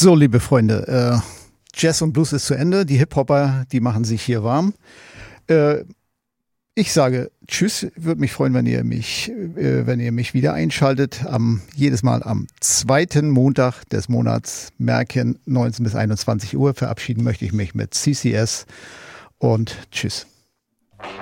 So, liebe Freunde, Jazz und Blues ist zu Ende. Die Hip-Hopper, die machen sich hier warm. Ich sage Tschüss. Würde mich freuen, wenn ihr mich wieder einschaltet. Jedes Mal am zweiten Montag des Monats, merken 19 bis 21 Uhr, verabschieden möchte ich mich mit CCS und Tschüss.